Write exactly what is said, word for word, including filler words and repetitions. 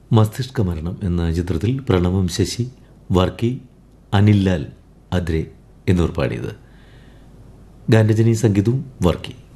മസ്തിഷ്ക മരണം എന്ന ചിത്രത്തിൽ പ്രണവും ശശി, വർക്കി, അനിൽ ലാൽ, അദ്രെ എന്നിവർ പാടിയത്. ഗാനരചനയും സംഗീതവും വർക്കി.